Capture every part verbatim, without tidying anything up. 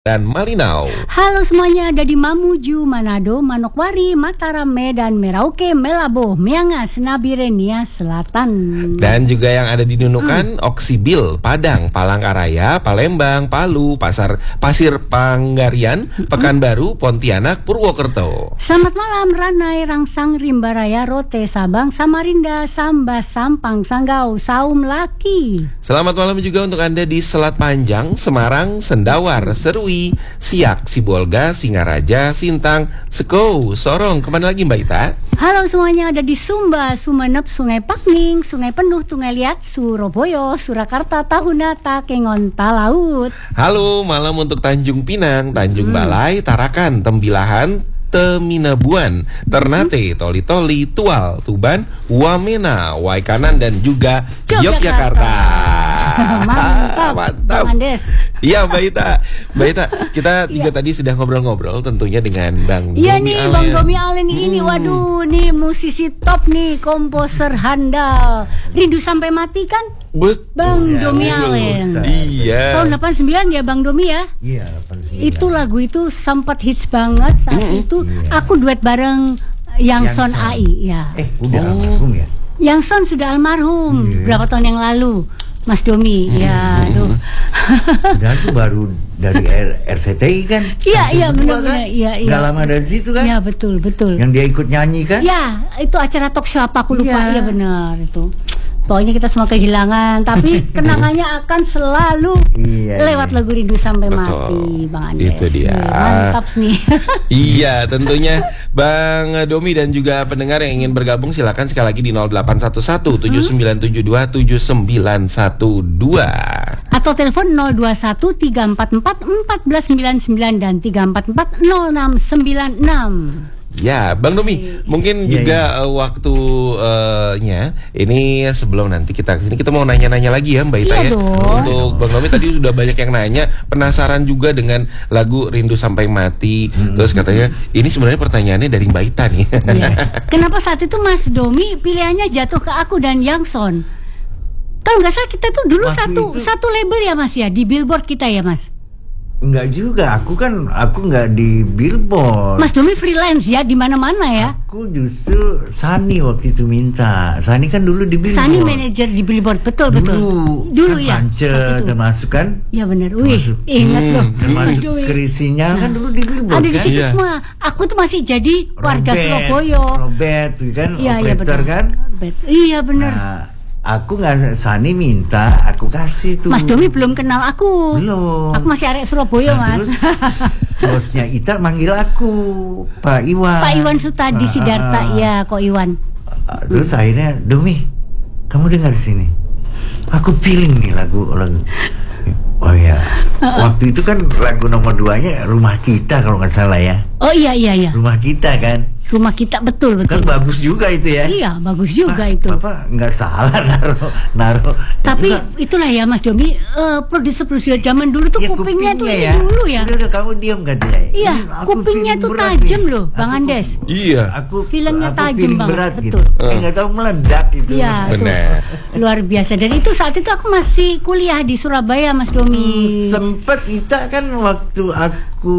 dan Malinau. Halo semuanya, ada di Mamuju, Manado, Manokwari, Mataram, Medan, Merauke, Melabo, Miangas, Nabire, Nia Selatan. Dan juga yang ada di Nunukan, hmm. Oksibil, Padang, Palangkaraya, Palembang, Palu, Pasar Pasir Panggarian, hmm. Pekanbaru, Pontianak, Purwokerto. Selamat malam, Ranai, Rangsang, Rimbaraya, Rote, Sabang, Samarinda, Sambas, Sampang, Sanggau, Saum, Laki. Selamat malam juga untuk Anda di Selat Panjang, Semarang, Sendawar, Serui, Siak, Sibolga, Singaraja, Sintang, Seko, Sorong. Kemana lagi Mbak Ita? Halo semuanya, ada di Sumba, Sumenep, Sungai Pakning, Sungai Penuh, Tungai Liat, Surabaya, Surakarta, Tahuna, Takengon, Talaut. Halo, malam untuk Tanjung Pinang, Tanjung hmm. Balai, Tarakan, Tembilahan, Teminabuan, Ternate, Toli-Toli, Tual, Tuban, Wamena, Waikanan, dan juga Yogyakarta. Mantap, mantap. Iya Mbak Ita, Mbak Ita, kita juga ya. tadi sudah ngobrol-ngobrol tentunya dengan Bang ya, Domi nih, Alen. Bang Domi Alen ini, hmm. waduh, nih musisi top nih, komposer handal. Rindu Sampai Mati kan? Betul. Bang ya, Domi Alen. Iya. Tahun delapan puluh sembilan ya Bang Domi ya? Iya, delapan puluh sembilan. Itu lagu itu sempat hits banget saat mm. itu. Iya. Aku duet bareng Yang Son A I ya. Eh, udah oh. almarhum ya? Yang Son sudah almarhum yeah. berapa tahun yang lalu. Mas Domi, hmm. ya, aduh. Dan itu baru dari R C T I kan? Iya, iya, benar-benar, iya, iya. Gak lama dari situ kan? Iya, betul, betul. Yang dia ikut nyanyi kan? Iya, itu acara talk show apa aku lupa, iya ya, benar itu. Pokoknya kita semua kehilangan, tapi kenangannya akan selalu iya, lewat iya. lagu Rindu Sampai Betul. Mati, Bang Andes. Itu dia. Mantap nih. Iya, tentunya Bang Domi dan juga pendengar yang ingin bergabung silakan sekali lagi di nol delapan satu satu tujuh sembilan tujuh dua tujuh sembilan satu dua atau telepon nol dua satu tiga empat empat empat sembilan sembilan dan tiga empat empat nol enam sembilan enam. Ya, Bang Domi, mungkin ya, juga ya. Uh, waktunya uh, ini sebelum nanti kita kesini kita mau nanya-nanya lagi ya Mbak Ita ya, ya. Dong. Untuk Bang Domi tadi sudah banyak yang nanya, penasaran juga dengan lagu Rindu Sampai Mati. Hmm. Terus katanya ini sebenarnya pertanyaannya dari Mbak Ita nih. Ya. Kenapa saat itu Mas Domi pilihannya jatuh ke aku dan Yang Son? Kalau nggak salah kita tuh dulu Waktu satu itu... satu label ya Mas ya, di Billboard kita ya Mas. Enggak juga, aku kan aku nggak di Billboard. Mas Domi freelance ya di mana-mana ya. Aku justru Sani waktu itu minta. Sani kan dulu di Billboard. Sani manajer di Billboard, betul dulu, betul. Dulu kan ya. Pance termasuk kan? Ya benar. Wih, ingat hmm, loh. Termasuk Krisinya nah, kan dulu di Billboard. Ada kan? di situ iya. semua. Aku tuh masih jadi warga Robert, Surabaya. Robert, kan? Iya, operator iya, kan? Robert. Iya benar. Nah, aku nggak, Sani minta, aku kasih tuh. Mas Domi belum kenal aku. Belum. Aku masih arek Surabaya, nah, Mas. Bosnya Ita manggil aku, Pak Iwan. Pak Iwan Sutadi uh, Sidarta, uh, ya, kok Iwan. Uh, terus hmm. akhirnya, Domi, kamu dengar sini. Aku feeling nih lagu lagu. Oh ya, waktu itu kan lagu nomor duanya Rumah Kita kalau nggak salah ya. Oh iya iya iya. Rumah Kita kan. Rumah Kita, betul betul. Kan bagus juga itu ya. Iya bagus juga ah, itu. Bapak nggak salah naruh naruh. Tapi juga, itulah ya Mas Domi, uh, produser-produser zaman dulu tuh ya, kupingnya, kupingnya tuh ya. dulu ya. Udah, udah kamu diam gak dia? Iya, kupingnya tuh tajam loh, Bang aku, Andes. Iya. Aku filmnya tajam banget, berat, betul. Gitu. Uh. Nggak tahu meledak gitu. Iya, benar. Luar biasa. Dan itu saat itu aku masih kuliah di Surabaya, Mas Domi. Hmm, sempet kita kan waktu aku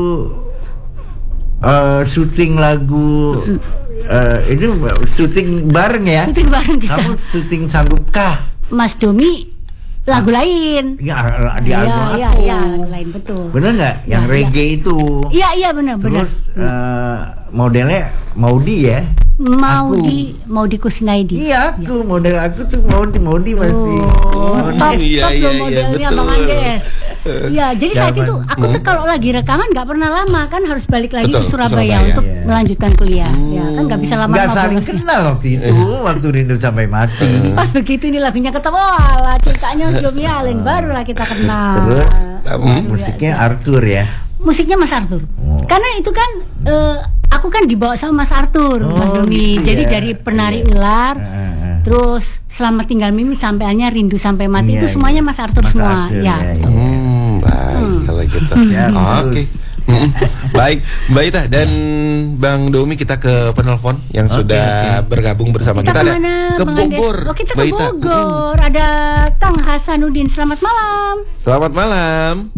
uh, syuting lagu. Uh, itu syuting bareng ya. Syuting bareng kita. Kamu syuting Sanggupkah? Mas Domi lagu ah, lain. Ya, di album ya, aku. Iya, lagu lain betul. Bener nggak? Yang ya, reggae ya. Itu. Iya, iya benar, benar. Terus uh, modelnya Maudi ya? Maudi, Maudi Kusnaidi. Iya, aku ya. Model aku tuh Maudi, Maudi masih. Oh, Maudi. top, iya, top iya, loh modelnya iya, Bang Andes. Iya, jadi Zaman. saat itu aku tuh kalau lagi rekaman nggak pernah lama kan, harus balik lagi betul, ke Surabaya, Surabaya untuk yeah. melanjutkan kuliah. Hmm. Ya kan nggak bisa lama-lama. Nggak saling kenal waktu itu, waktu Rindu Sampai Mati. Pas begitu ini lagunya ketemu, wala cintanya Domi Alen, barulah kita kenal. Terus hmm. musiknya Arthur ya. Musiknya Mas Arthur. Oh. Karena itu kan uh, aku kan dibawa sama Mas Arthur, oh, Mas Domi. gitu Jadi ya. dari Penari yeah. Ular, uh, uh. terus Selamat Tinggal Mimi sampaiannya Rindu Sampai Mati, yeah, itu semuanya yeah. Mas Arthur Mas semua. Arthur, ya. ya, ya. Hmm, baik hmm. kalau gitu. Ya, Oke. Okay. Baik, Mbak Ita dan Bang Domi, kita ke penelpon yang okay, sudah okay. bergabung bersama kita. Kita ada kemana, ke Bogor. Oh, kita ke Bogor. Ada Kang Hasanuddin. Selamat malam. Selamat malam.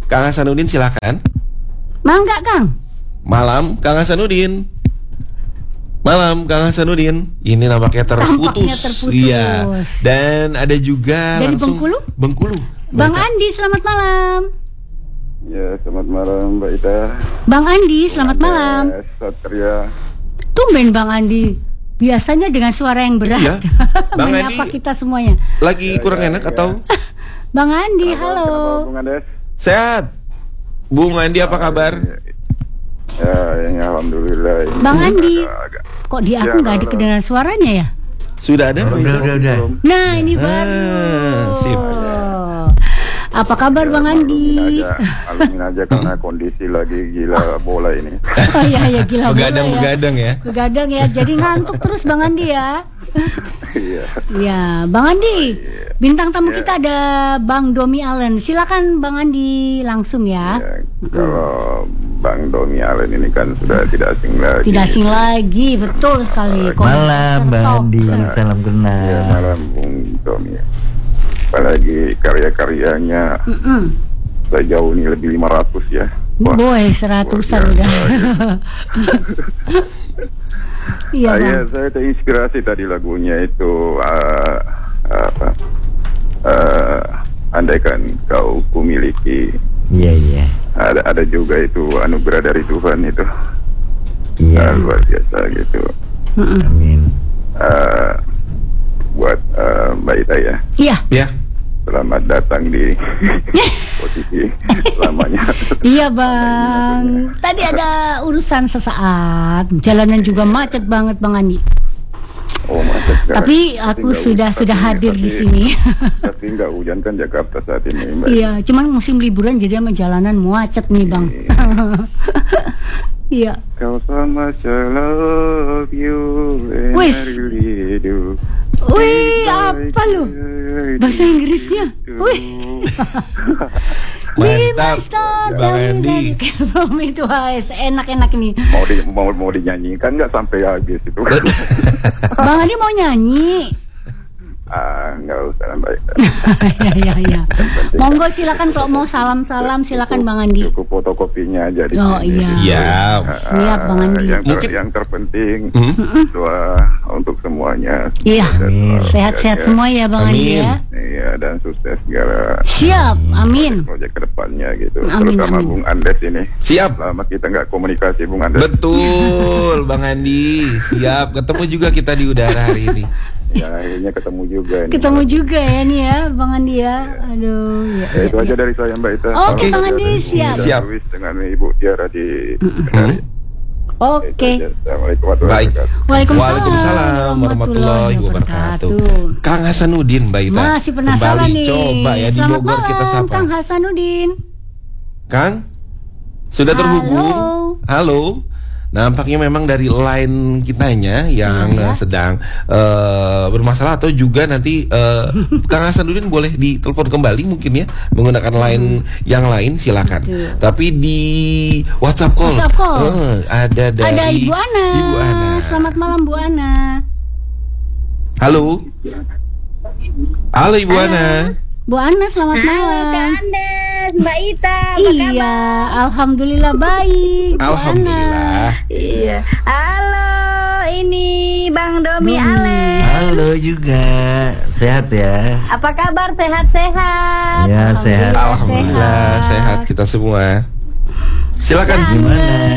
Kang Hasanuddin silakan. Mangga Kang. Malam Kang Hasanuddin. Malam Kang Hasanuddin. Ini nampaknya terputus. Tampaknya terputus. Iya. Dan ada juga dari langsung Bengkulu. Bengkulu. Bang Baik, Andi, selamat malam. Ya, selamat malam Mbak Ita. Bang Andi, selamat malam. Satria. Tumben Bang Andi. Biasanya dengan suara yang berat. Iya. Bang Menyapa Andi. kita semuanya. Lagi kurang Ya, ya, enak ya. atau Bang Andi, Kenapa- halo. kenapa, Bung Andes? sehat? Bung Andi apa kabar? Ya, ya, alhamdulillah. Ini Bang Andi. agak- Kok di aku Ya, nggak ada halo. kedengaran suaranya ya? Sudah ada? Udah, udah, udah. belum. Nah, ini Ah, baru. sip. Apa kabar Ya, Bang Andi? maklumin aja, maklumin aja karena kondisi lagi gila bola ini. Oh iya ya gila bola ya. Begadang-begadang ya. Begadang ya. Jadi ngantuk terus Bang Andi ya. Iya. Ya, Bang Andi. Bintang tamu Ya. kita ada Bang Domi Allen. Silakan Bang Andi langsung ya. Ya, kalau Bang Domi Allen ini kan sudah tidak asing lagi. Tidak asing lagi, betul sekali. Malam Bang Sertok. Andi, salam Ya, kenal. malam Bung Domi. Apalagi karya-karyanya Mm-mm. sejauh ini lebih lima ratus ya. Wah, Boy, seratusan luar udah. biasa, Iya Ah, ya, Bang. saya terinspirasi tadi lagunya itu uh, apa? Uh, andaikan kau kumiliki. Iya, iya. Ada ada juga itu anugerah dari Tuhan itu. Iya. Ah, luar biasa gitu. Mm-mm. Amin. Uh, buat uh, Mbak Ita ya. Iya, Ya. Selamat datang di posisi lamanya. iya Bang. Tadi ada urusan sesaat. Jalanan juga macet banget Bang Andi. Oh, mantap sekali. Tapi aku nggak sudah hujan, sudah tapi- hadir di tapi- sini. Tapi nggak hujan kan Jakarta saat ini, Mbak. Iya, cuman musim liburan jadi sama jalanan macet nih Bang. Iya. Kau sama I love you and Wis. I really do. Wih, apa lu? Bahasa Inggrisnya. Wih. Be my Mantap, star, Bang tell me Andi. that you care for me. Itu guys, enak-enak nih. Mau di mau mau dinyanyikan nggak sampai habis itu? Bang Andi mau nyanyi. Ah, nggak usah Mbak. Ya ya ya. Monggo silakan kalau mau salam-salam silakan Bang Andi. Cukup fotokopinya aja di Oh sini. iya. Siap. Siap, Bang Andi. Yang, ter- Mungkin- yang terpenting Hmm? doa untuk semuanya. Iya. Amin. Sehat-sehat semua ya Bang Andi Amin. ya. Iya, dan sukses segala Siap, amin. proyek kedepannya gitu. Amin, Terutama amin. Bung Andes ini. Siap. Lama kita nggak komunikasi Bung Andes. Betul, Bang Andi. Siap. Ketemu juga kita di udara hari ini. Ya akhirnya ketemu juga. Ini. Ketemu juga ya nih ya Bang Andi ya. Aduh, ya. Ya, itu ya, aja ya. dari saya Mbak Ita. Oke, Salam Bang Andi, dari siap. Bung Siap. Darwis dengan Ibu Tiara di Kendari. Oke. Itu aja. Assalamualaikum warahmatullahi Baik. wabarakatuh. Waalaikumsalam, Waalaikumsalam warahmatullahi wabarakatuh. Kang Hasanuddin, Mbak Ita. Masih penasaran Kembali nih. coba ya di Selamat Bogor malam, kita sapa. Kang Hasanuddin. Kang, sudah Halo. terhubung? Halo. Nampaknya memang dari line kitanya yang Iya. eh, sedang eh, bermasalah atau juga nanti eh, Kang Hasanuddin boleh ditelepon kembali mungkin ya menggunakan line yang lain silakan. Betul. Tapi di WhatsApp call, WhatsApp call. eh, ada dari Ada Ibu Ana. Ibu Ana. Selamat malam Bu Ana. Halo. Halo Ibu Ana. Bu Ana selamat malam. Kak Andes, Mbak Ita, apa Iya, kabar? alhamdulillah baik. Bu Alhamdulillah. Ana. Iya. Halo, ini Bang Domi Hmm. Allen. Halo juga. Sehat ya? Apa kabar? Sehat-sehat? Ya, sehat. Alhamdulillah Sehat. sehat kita semua. Silakan. Gimana?